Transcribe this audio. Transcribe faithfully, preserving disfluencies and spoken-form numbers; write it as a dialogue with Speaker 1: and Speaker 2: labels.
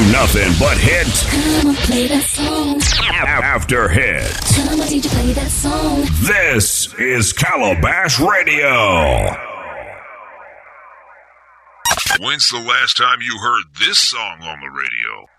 Speaker 1: Nothing but hits.
Speaker 2: Come on, play that song.
Speaker 1: After hits.
Speaker 2: Come on, D J, play that song.
Speaker 1: This is Calabash Radio.
Speaker 3: When's the last time you heard this song on the radio?